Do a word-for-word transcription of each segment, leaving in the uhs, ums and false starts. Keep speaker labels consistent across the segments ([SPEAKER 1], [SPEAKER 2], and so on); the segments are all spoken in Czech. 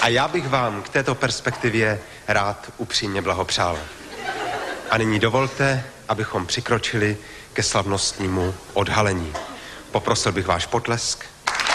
[SPEAKER 1] A já bych vám k této perspektivě rád upřímně blahopřál. A nyní dovolte, abychom přikročili ke slavnostnímu odhalení. Poprosil bych váš potlesk.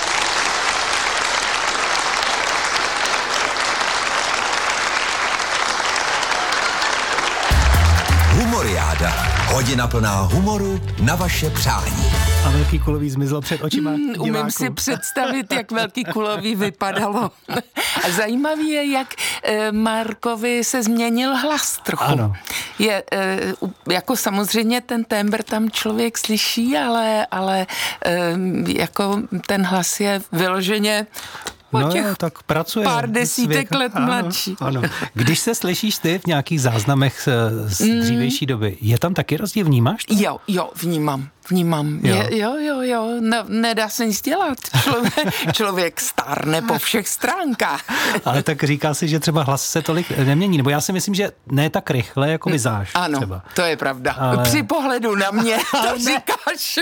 [SPEAKER 2] Humoriáda. Hodina plná humoru na vaše přání.
[SPEAKER 3] A velký kulový zmizlo před očima
[SPEAKER 4] mm,
[SPEAKER 3] diváků.
[SPEAKER 4] Umím si představit, jak velký kulový vypadalo. A zajímavý je, jak e, Markovi se změnil hlas trochu.
[SPEAKER 3] Ano.
[SPEAKER 4] Je e, jako samozřejmě ten tembr tam člověk slyší, ale, ale e, jako ten hlas je vyloženě
[SPEAKER 3] No jo, tak pracuje.
[SPEAKER 4] Pár desítek
[SPEAKER 3] Svěka.
[SPEAKER 4] let
[SPEAKER 3] ano,
[SPEAKER 4] mladší.
[SPEAKER 3] Ano. Když se slyšíš ty v nějakých záznamech z, z dřívější doby, je tam taky rozdíl, vnímáš to?
[SPEAKER 4] Jo, jo, vnímám. Vnímám.
[SPEAKER 3] Jo.
[SPEAKER 4] Je, jo, jo, jo. Ne, nedá se nic dělat. Člověk, člověk stárne po všech stránkách.
[SPEAKER 3] Ale tak říká si, že třeba hlas se tolik nemění. Nebo já si myslím, že ne tak rychle, jako vizáž.
[SPEAKER 4] Ano,
[SPEAKER 3] třeba.
[SPEAKER 4] to je pravda.
[SPEAKER 3] Ale...
[SPEAKER 4] Při pohledu na mě to říkáš.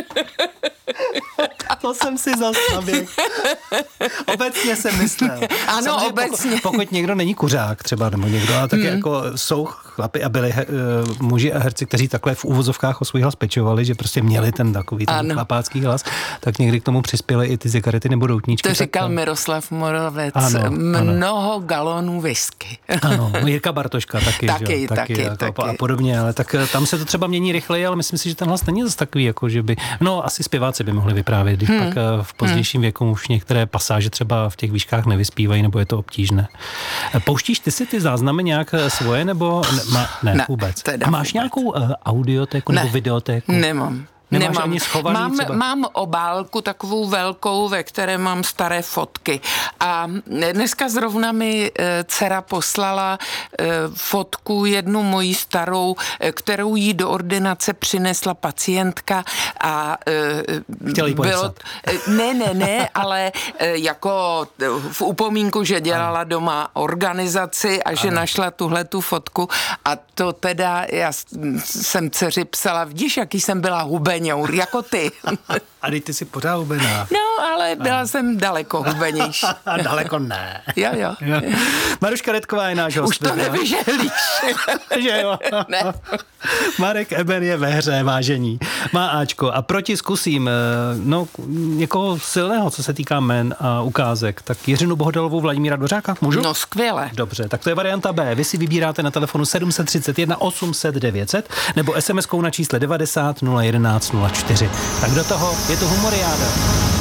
[SPEAKER 3] To jsem si zastavil. Obecně jsem myslel.
[SPEAKER 4] Ano,
[SPEAKER 3] samozřejmě
[SPEAKER 4] obecně.
[SPEAKER 3] Pokud, pokud někdo není kuřák třeba, nebo někdo, ale tak hmm. jako jsou chlapi a byli he, muži a herci, kteří takhle v úvozovkách o svůj hlas pečovali, že prostě měli ten takový ten chlapácký hlas, tak někdy k tomu přispěly i ty cigarety nebo doutníčky.
[SPEAKER 4] To říkal
[SPEAKER 3] tak,
[SPEAKER 4] Miroslav Moravec.
[SPEAKER 3] Ano,
[SPEAKER 4] Mnoho
[SPEAKER 3] ano.
[SPEAKER 4] galonů whisky.
[SPEAKER 3] Ano, Jirka Bartoška taky,
[SPEAKER 4] taky,
[SPEAKER 3] že?
[SPEAKER 4] taky,
[SPEAKER 3] taky,
[SPEAKER 4] taky.
[SPEAKER 3] A podobně, ale tak tam se to třeba mění rychleji, ale myslím si, že ten hlas není zase takový, jako že by, no asi zpěváci by mohli vyprávět, když hmm. pak v pozdějším hmm. věku už některé pasáže třeba v těch výškách nevyspívají, nebo je to obtížné. Pouštíš ty si ty záznamy nějak svoje, nebo ne, má, ne, ne vůbec? A máš vůbec. nějakou uh, audiotéku
[SPEAKER 4] ne,
[SPEAKER 3] nebo videotéku?
[SPEAKER 4] Nemám.
[SPEAKER 3] Nemáš
[SPEAKER 4] Nemám.
[SPEAKER 3] ani schovaný
[SPEAKER 4] mám,
[SPEAKER 3] třeba?
[SPEAKER 4] mám obálku takovou velkou, ve které mám staré fotky. A dneska zrovna mi dcera poslala fotku jednu moji starou, kterou jí do ordinace přinesla pacientka a
[SPEAKER 3] chtěla jí
[SPEAKER 4] bylo, ne, ne, ne, ale jako v upomínku, že dělala ano. doma organizaci a že ano. našla tuhle tu fotku a to teda já jsem dceři psala, vidíš, jaký jsem byla hubeňour, jako ty.
[SPEAKER 3] A teď ty jsi pořád hubená.
[SPEAKER 4] No, ale byla a. jsem daleko hubenější.
[SPEAKER 3] Daleko ne.
[SPEAKER 4] Jo, jo. jo.
[SPEAKER 3] Maruška Redková je náš host.
[SPEAKER 4] Už to nevyžehlíš.
[SPEAKER 3] Že jo?
[SPEAKER 4] Ne.
[SPEAKER 3] Marek Eber je ve hře, vážení. Má Ačko. A proti zkusím, no, někoho silného, co se týká jmen a ukázek, tak Jiřinu Bohodalovou, Vladimíra Dvořáka, můžu?
[SPEAKER 4] No, skvěle.
[SPEAKER 3] Dobře, tak to je varianta B. Vy si vybíráte na telefonu sedm set třicet jedna osm set devět set nebo es em eskou na čísle devadesát nula jedenáct nula čtyři. Tak do toho je to humoriáda.